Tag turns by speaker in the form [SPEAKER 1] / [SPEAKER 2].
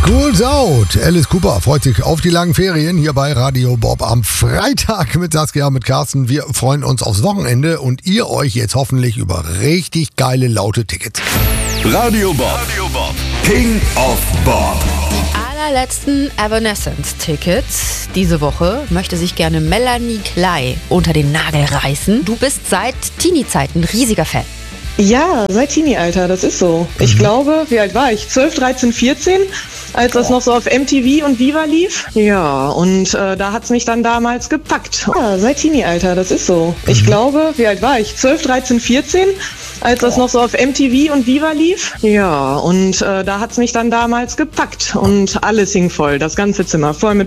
[SPEAKER 1] Schools Out. Alice Cooper freut sich auf die langen Ferien hier bei Radio Bob am Freitag mit Saskia, mit Carsten. Wir freuen uns aufs Wochenende und ihr euch jetzt hoffentlich über richtig geile, laute Tickets.
[SPEAKER 2] Radio Bob. King of Bob.
[SPEAKER 3] Die allerletzten Evanescence-Tickets diese Woche möchte sich gerne Melanie Clay unter den Nagel reißen. Du bist seit Teenie-Zeiten ein riesiger Fan.
[SPEAKER 4] Ja, seit Teenie-Alter, das ist so. Ich glaube, wie alt war ich? 12, 13, 14, als das noch so auf MTV und Viva lief. Ja, und da hat's mich dann damals gepackt. Ja, seit Teenie-Alter, das ist so. Ich glaube, wie alt war ich? 12, 13, 14, als das noch so auf MTV und Viva lief. Ja, und da hat's mich dann damals gepackt. Und alles hing voll, das ganze Zimmer voll mit